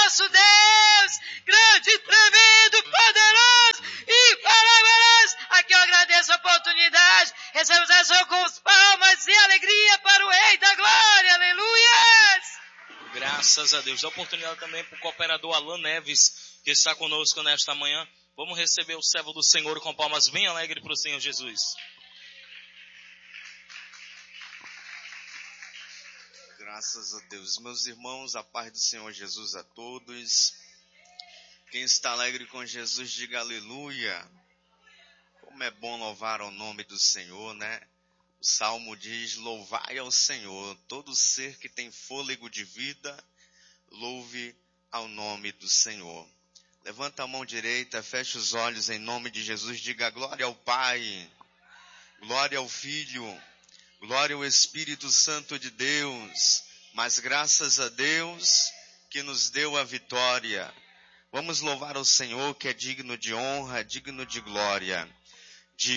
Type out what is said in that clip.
nosso Deus, grande, tremendo, poderoso e maravilhoso. Aqui eu agradeço a oportunidade, recebemos a ação com os palmas e alegria para o Rei da Glória, aleluias! Graças a Deus. Dá oportunidade também para o cooperador Alan Neves, que está conosco nesta manhã. Vamos receber o servo do Senhor com palmas bem alegres para o Senhor Jesus. Graças a Deus. Meus irmãos, a paz do Senhor Jesus a todos. Quem está alegre com Jesus, diga aleluia. Como é bom louvar o nome do Senhor, né? O Salmo diz, louvai ao Senhor, todo ser que tem fôlego de vida, louve ao nome do Senhor. Levanta a mão direita, fecha os olhos em nome de Jesus, diga glória ao Pai, glória ao Filho, glória ao Espírito Santo de Deus, mas graças a Deus que nos deu a vitória. Vamos louvar ao Senhor que é digno de honra, digno de glória.